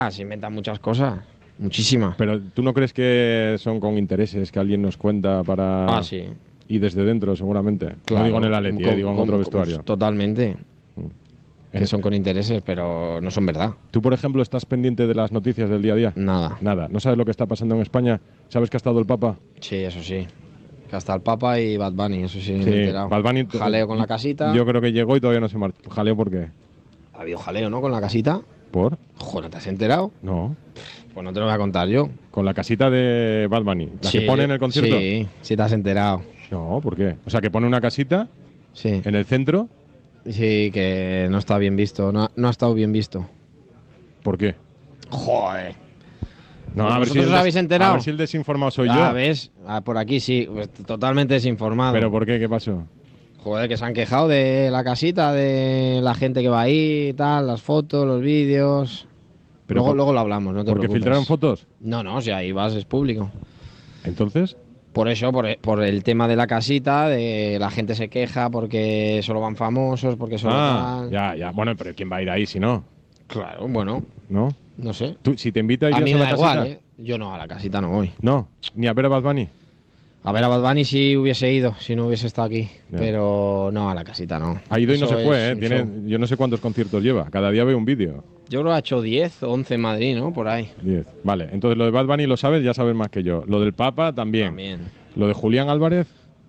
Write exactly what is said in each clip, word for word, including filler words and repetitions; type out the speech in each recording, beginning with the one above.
Ah, se inventan muchas cosas, muchísimas. Pero ¿tú no crees que son con intereses que alguien nos cuenta para...? Ah, sí. Y desde dentro, seguramente. No digo en el Atleti, eh, digo en otro vestuario. Totalmente. Mm. Que son con intereses, pero no son verdad. ¿Tú, por ejemplo, estás pendiente de las noticias del día a día? Nada. Nada. ¿No sabes lo que está pasando en España? ¿Sabes que ha estado el Papa? Sí, eso sí. Que hasta el Papa y Bad Bunny, eso sí, Sí, me he enterado. Bad Bunny, Jaleo con la casita. Yo creo que llegó y todavía no se marchó. ¿Jaleo por qué? Ha habido jaleo, ¿no? Con la casita. ¿Por? Joder, ¿te has enterado? No. Pues no te lo voy a contar yo. Con la casita de Bad Bunny. ¿La Sí, que pone en el concierto? Sí, sí te has enterado. No, ¿por qué? O sea, que pone una casita Sí. en el centro. Sí, que no está bien visto. No, no ha estado bien visto. ¿Por qué? Joder. No, a ver si ¿Vosotros el os habéis des- enterado? A ver si el desinformado soy Ah, yo. ¿ves? Ah, por aquí sí, pues, totalmente desinformado. ¿Pero por qué? ¿Qué pasó? Joder, que se han quejado de la casita, de la gente que va ahí y tal, las fotos, los vídeos. Pero Luego, por- luego lo hablamos, no te ¿Porque preocupes. filtraron fotos? No, no, si ahí vas, es público. Entonces, Por eso, por, por el tema de la casita, de la gente se queja porque solo van famosos, porque solo ah, tal. ya, ya. Bueno, pero ¿quién va a ir ahí si no? Claro, bueno, ¿No? no sé. Tú, si te invita, A irías mí a me la da casita. igual, ¿eh? Yo no, a la casita no voy. No, ni a ver a Bad Bunny. A ver a Bad Bunny si hubiese ido, si no hubiese estado aquí. Ya. Pero no, a la casita no. Ha ido y no Eso se fue, es ¿eh? un Tiene, show. yo no sé cuántos conciertos lleva. Cada día veo un vídeo. Yo creo que ha hecho diez o once en Madrid, ¿no? Por ahí. Diez. Vale, entonces lo de Bad Bunny lo sabes, ya sabes más que yo. Lo del Papa también. También. Lo de Julián Álvarez,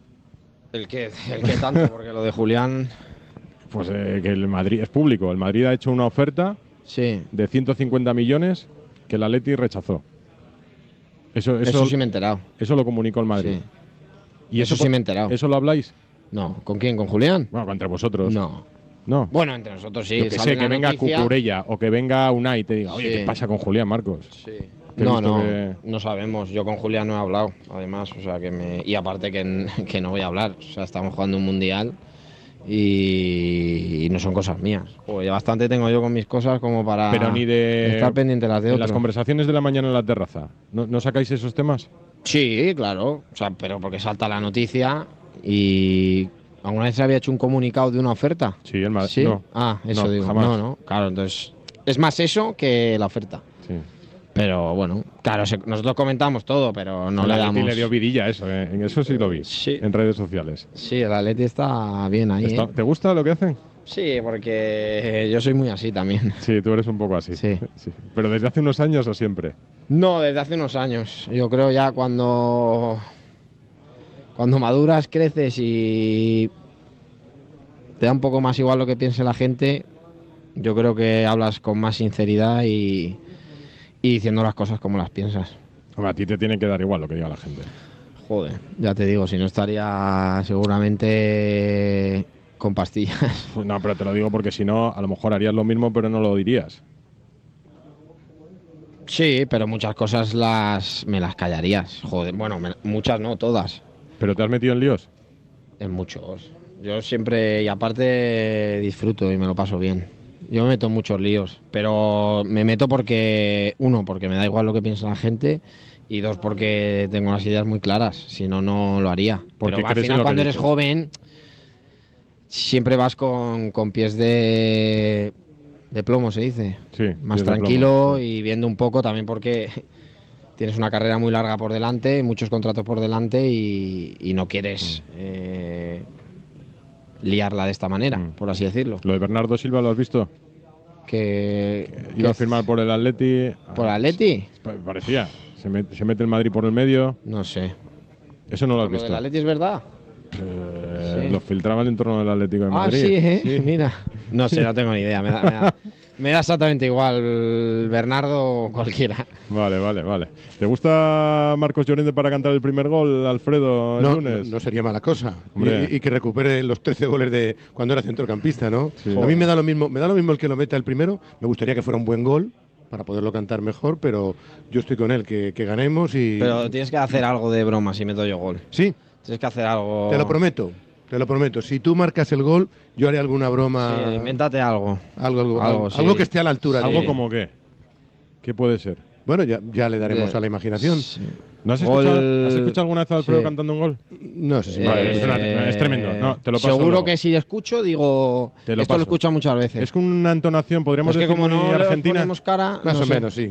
El que, el que tanto, porque lo de Julián. pues eh, que el Madrid es público. El Madrid ha hecho una oferta Sí. de ciento cincuenta millones que el Atleti rechazó. Eso, eso, Eso, sí me he enterado. eso lo comunicó el Madrid. Sí. ¿Y Eso sí me he enterado. ¿Eso lo habláis? No. ¿Con quién? ¿Con Julián? Bueno, entre vosotros. No. No. Bueno, entre nosotros sí. Yo que sale sé, la que venga noticia. Cucurella o que venga Unai y te diga, oye, Sí. ¿qué pasa con Julián Marcos? Sí. Que he No, visto no, que- no sabemos. Yo con Julián no he hablado, además, o sea que me y aparte que, que no voy a hablar, o sea, estamos jugando un mundial y, y no son cosas mías. Joder, ya bastante tengo yo con mis cosas como para Pero ni de... estar pendiente las de En otro. las conversaciones de la mañana en la terraza, ¿no, no sacáis esos temas? Sí, claro, o sea, pero porque salta la noticia y ¿alguna vez se había hecho un comunicado de una oferta? Sí, el Madrid. Sí. No. Ah, eso No, digo. jamás. No, no, claro, entonces es más eso que la oferta. Sí. Pero bueno, claro, se- nosotros comentamos todo, pero no El le Atleti damos. le dio vidilla a eso, ¿eh? En eso sí lo vi. Sí. En redes sociales. Sí, el Atleti está bien ahí. Está- ¿eh? ¿Te gusta lo que hacen? Sí, porque yo soy muy así también. Sí, tú eres un poco así. Sí. ¿Pero desde hace unos años o siempre? No, desde hace unos años. Yo creo ya cuando. Cuando maduras, creces y. Te da un poco más igual lo que piense la gente. Yo creo que hablas con más sinceridad y. Y diciendo las cosas como las piensas. Hombre, a ti te tiene que dar igual lo que diga la gente. Joder, ya te digo, si no estaría seguramente con pastillas. Pues no, pero te lo digo porque si no, a lo mejor harías lo mismo, pero no lo dirías. Sí, pero muchas cosas las me las callarías. Joder, bueno, me- muchas no, todas. ¿Pero te has metido en líos? En muchos. Yo siempre, y aparte disfruto y me lo paso bien. Yo me meto en muchos líos, pero me meto porque, uno, porque me da igual lo que piensa la gente, y dos, porque tengo las ideas muy claras, si no, no lo haría. Porque Pero al crees en final lo que cuando eres dices. joven, siempre vas con, con pies de, de plomo, se dice. Sí. Más pies de tranquilo plomo, sí. y viendo un poco también porque tienes una carrera muy larga por delante, muchos contratos por delante y, y no quieres eh, liarla de esta manera, Mm. por así decirlo. ¿Lo de Bernardo Silva lo has visto? Que, Iba a que- firmar por el Atleti. ¿Por Atleti? Pa- Parecía. Se, met- se mete el Madrid por el medio. No sé. Eso no lo has ¿Lo visto. del Atleti es verdad? Eh, Sí. Lo filtraban en torno del Atlético de Ah, Madrid. sí, ¿eh? Mira. No sé, no tengo ni idea. Me da, me da- me da exactamente igual Bernardo o cualquiera. Vale, vale, vale. ¿Te gusta Marcos Llorente para cantar el primer gol, Alfredo, el No, lunes? no sería mala cosa. Hombre. Y, y que recupere los trece goles de cuando era centrocampista, ¿no? Sí. A mí me da lo mismo, me da lo mismo el que lo meta el primero. Me gustaría que fuera un buen gol para poderlo cantar mejor, pero yo estoy con él, que, que ganemos y. Pero tienes que hacer algo de broma si meto yo gol. Sí, Tienes que hacer algo. te lo prometo, te lo prometo. Si tú marcas el gol, yo haré alguna broma. Sí, invéntate algo. algo, algo, algo, algo, sí. algo que esté a la altura de. ¿Algo como qué? ¿Qué puede ser? Bueno, ya, ya le daremos De- a la imaginación. Sí. ¿No has Gol- escuchado, has escuchado alguna vez a Alfredo Sí. cantando un gol? No sé si Vale, me- es una- es tremendo. No, te lo paso Seguro luego. que si escucho, digo. Te lo esto lo paso. escucho muchas veces. Es con una entonación, podríamos Es que decir, como muy no le argentina. ponemos cara. Más no o sé. menos, sí.